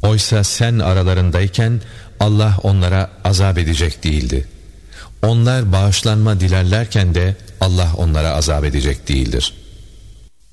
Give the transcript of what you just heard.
Oysa sen aralarındayken Allah onlara azap edecek değildi. Onlar bağışlanma dilerlerken de Allah onlara azap edecek değildir.